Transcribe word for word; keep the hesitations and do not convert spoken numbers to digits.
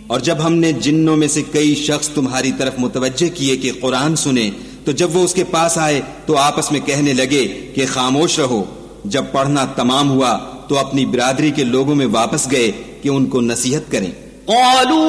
और जब हमने जिन्नों में से कई शख्स तुम्हारी तरफ मुतवज्जे किए कि कुरान सुने, तो जब वो उसके पास आए तो आपस में कहने लगे कि खामोश रहो। जब पढ़ना तमाम हुआ तो अपनी बिरादरी के लोगों में वापस गए कि उनको नसीहत करें।